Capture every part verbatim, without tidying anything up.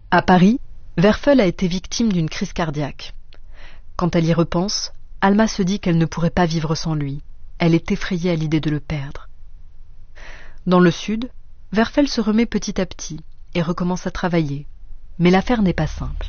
À Paris, Werfel a été victime d'une crise cardiaque. Quand elle y repense, Alma se dit qu'elle ne pourrait pas vivre sans lui. Elle est effrayée à l'idée de le perdre. Dans le sud, Werfel se remet petit à petit et recommence à travailler. Mais l'affaire n'est pas simple.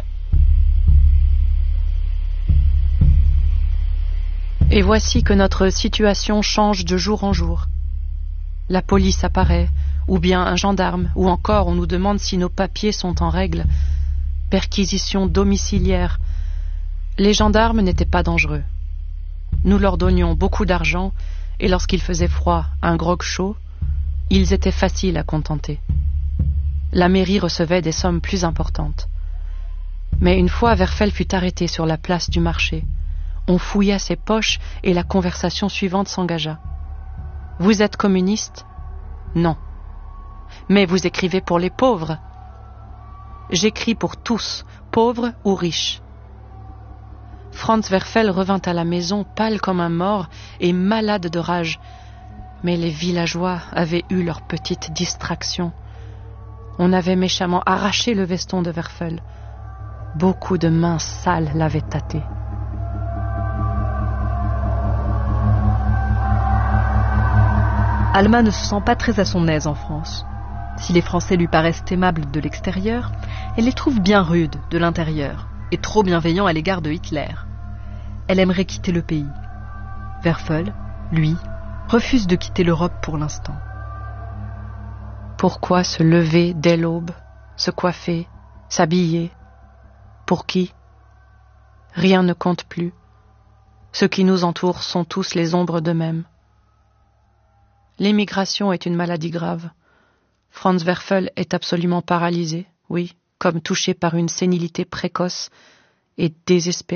Et voici que notre situation change de jour en jour. La police apparaît, ou bien un gendarme, ou encore on nous demande si nos papiers sont en règle. Perquisition domiciliaire. Les gendarmes n'étaient pas dangereux. Nous leur donnions beaucoup d'argent, et lorsqu'il faisait froid, un grog chaud, ils étaient faciles à contenter. La mairie recevait des sommes plus importantes. Mais une fois Werfel fut arrêté sur la place du marché, on fouilla ses poches et la conversation suivante s'engagea. « Vous êtes communiste ? » ?»« Non. »« Mais vous écrivez pour les pauvres ?»« J'écris pour tous, pauvres ou riches. » Franz Werfel revint à la maison pâle comme un mort et malade de rage. Mais les villageois avaient eu leur petite distraction. On avait méchamment arraché le veston de Werfel. Beaucoup de mains sales l'avaient tâté. Alma ne se sent pas très à son aise en France. Si les Français lui paraissent aimables de l'extérieur, elle les trouve bien rudes de l'intérieur et trop bienveillants à l'égard de Hitler. Elle aimerait quitter le pays. Werfel, lui, refuse de quitter l'Europe pour l'instant. Pourquoi se lever dès l'aube, se coiffer, s'habiller? Pour qui? Rien ne compte plus. Ceux qui nous entourent sont tous les ombres d'eux-mêmes. L'émigration est une maladie grave. Franz Werfel est absolument paralysé, oui, comme touché par une sénilité précoce et désespéré.